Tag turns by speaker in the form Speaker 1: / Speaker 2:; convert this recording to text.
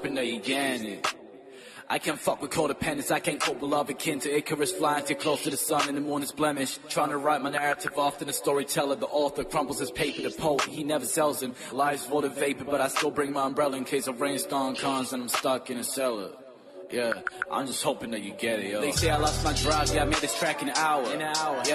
Speaker 1: hoping that you get it. I can't fuck with codependence, I can't cope with love akin to Icarus, flying too close to the sun in the morning's blemish. Trying to write my narrative, often a storyteller, the author crumbles his paper, the poet, he never sells them. Life's voted vapor, but I still bring my umbrella in case a rainstorm comes and I'm stuck in a cellar. Yeah, I'm just hoping that you get it, yo. They say I lost my drive, yeah, I made this track in an hour. Yeah,